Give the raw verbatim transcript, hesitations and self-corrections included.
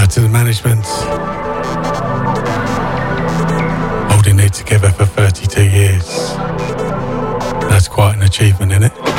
to the management. Holding it together for thirty-two years. That's quite an achievement, isn't it?